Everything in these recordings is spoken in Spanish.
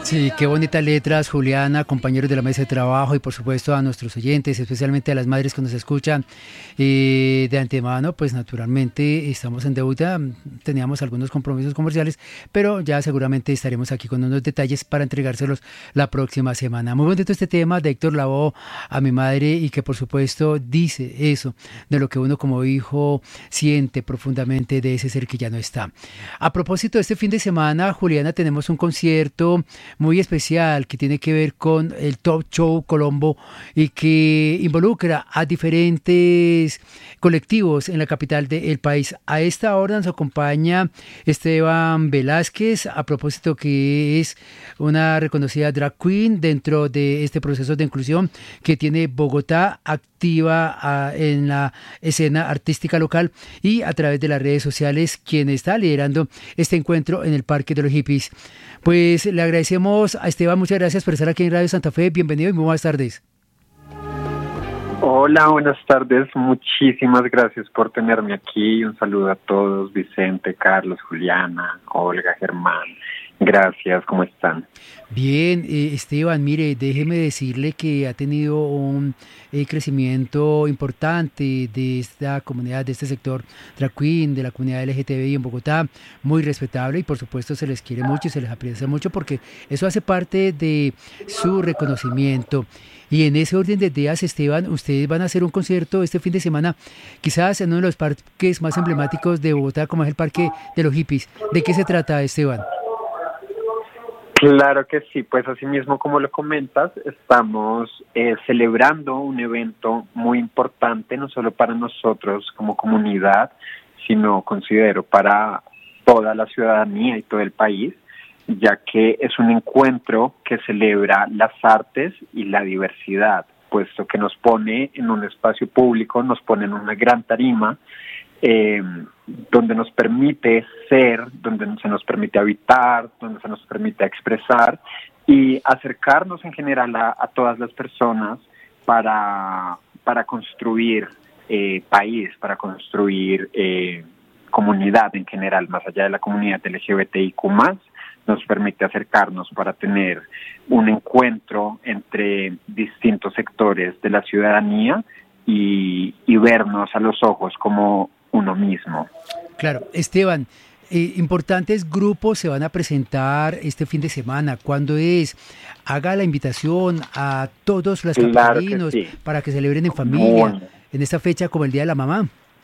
Sí, qué bonitas letras, Juliana, compañeros de la mesa de trabajo y por supuesto a nuestros oyentes, especialmente a las madres que nos escuchan. De antemano, pues naturalmente estamos en deuda, teníamos algunos compromisos comerciales, pero ya seguramente estaremos aquí con unos detalles para entregárselos la próxima semana. Muy bonito este tema de Héctor Lavoe, a mi madre, y que por supuesto dice eso, de lo que uno como hijo siente profundamente de ese ser que ya no está. A propósito, este fin de semana, Juliana, tenemos un concierto muy especial que tiene que ver con el Top Show Colombo y que involucra a diferentes colectivos en la capital del país. A esta hora nos acompaña Esteban Velázquez, a propósito que es una reconocida drag queen dentro de este proceso de inclusión que tiene Bogotá activa en la escena artística local y a través de las redes sociales, quien está liderando este encuentro en el Parque de los Hippies. Pues le agradecemos a Esteban, muchas gracias por estar aquí en Radio Santa Fe, bienvenido y muy buenas tardes. Hola, buenas tardes, muchísimas gracias por tenerme aquí, un saludo a todos, Vicente, Carlos, Juliana, Olga, Germán, gracias, ¿cómo están? Bien, Esteban, mire, déjeme decirle que ha tenido un crecimiento importante de esta comunidad, de este sector drag queen, de la comunidad LGTBI en Bogotá, muy respetable y por supuesto se les quiere mucho y se les aprecia mucho porque eso hace parte de su reconocimiento. Y en ese orden de ideas, Esteban, ustedes van a hacer un concierto este fin de semana, quizás en uno de los parques más emblemáticos de Bogotá, como es el Parque de los Hippies. ¿De qué se trata, Esteban? Claro que sí, pues así mismo como lo comentas, estamos celebrando un evento muy importante, no solo para nosotros como comunidad, sino considero para toda la ciudadanía y todo el país, ya que es un encuentro que celebra las artes y la diversidad, puesto que nos pone en un espacio público, nos pone en una gran tarima, donde nos permite ser, donde se nos permite habitar, donde se nos permite expresar y acercarnos en general a todas las personas para construir país, para construir comunidad en general, más allá de la comunidad LGBTIQ+, nos permite acercarnos para tener un encuentro entre distintos sectores de la ciudadanía y vernos a los ojos como uno mismo. Claro, Esteban, importantes grupos se van a presentar este fin de semana. ¿Cuándo es? Haga la invitación a todos los capitalinos para que celebren en familia en esta fecha como el Día de la Mamá.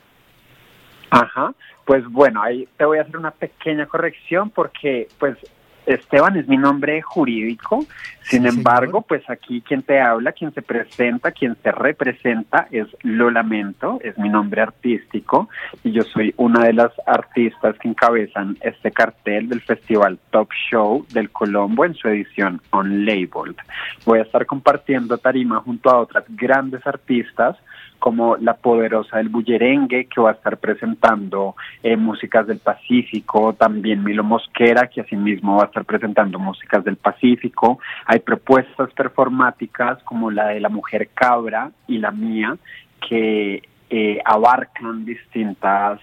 Ajá, pues bueno, ahí te voy a hacer una pequeña corrección porque pues Esteban es mi nombre jurídico, sin embargo, pues aquí quien te habla, quien se presenta, quien se representa es Lo Lamento, es mi nombre artístico y yo soy una de las artistas que encabezan este cartel del Festival Top Show del Colombo en su edición Unlabeled. Voy a estar compartiendo tarima junto a otras grandes artistas como La Poderosa del Bullerengue, que va a estar presentando músicas del Pacífico, también Milo Mosquera, que asimismo va a estar presentando músicas del Pacífico. Hay propuestas performáticas como la de La Mujer Cabra y la mía, que abarcan distintas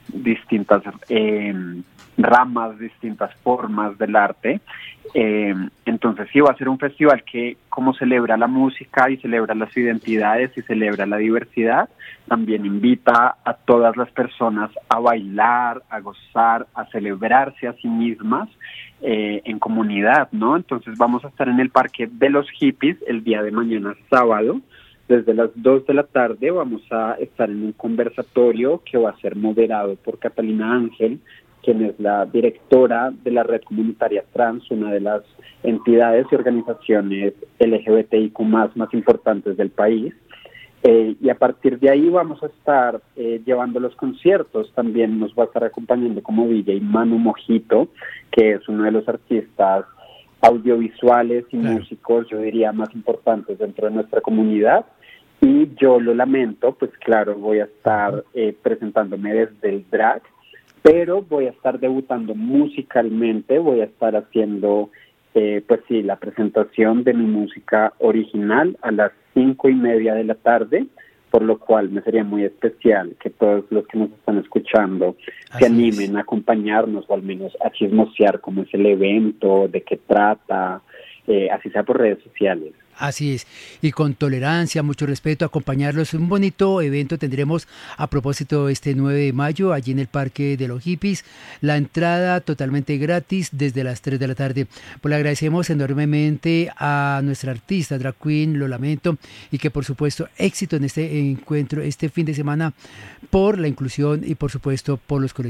ramas, distintas formas del arte. Entonces sí, va a ser un festival que, como celebra la música y celebra las identidades y celebra la diversidad, también invita a todas las personas a bailar, a gozar, a celebrarse a sí mismas en comunidad, ¿no? Entonces vamos a estar en el Parque de los Hippies el día de mañana, sábado. Desde las 2 de la tarde vamos a estar en un conversatorio que va a ser moderado por Catalina Ángel, quien es la directora de la Red Comunitaria Trans, una de las entidades y organizaciones LGBTIQ+, más importantes del país. Y a partir de ahí vamos a estar llevando los conciertos. También nos va a estar acompañando como DJ Manu Mojito, que es uno de los artistas audiovisuales y músicos, yo diría, más importantes dentro de nuestra comunidad. Y Yo Lo Lamento, pues claro, voy a estar presentándome desde el drag, pero voy a estar debutando musicalmente, voy a estar haciendo, pues sí, la presentación de mi música original a las 5:30 de la tarde, por lo cual me sería muy especial que todos los que nos están escuchando se animen a acompañarnos o al menos a chismosear cómo es el evento, de qué trata, así sea por redes sociales. Así es, y con tolerancia, mucho respeto, acompañarlos. Un bonito evento tendremos a propósito este 9 de mayo, allí en el Parque de los Hippies. La entrada totalmente gratis desde las 3 de la tarde. Pues le agradecemos enormemente a nuestra artista, drag queen, lo lamento, y que por supuesto éxito en este encuentro, este fin de semana, por la inclusión y por supuesto por los colectivos.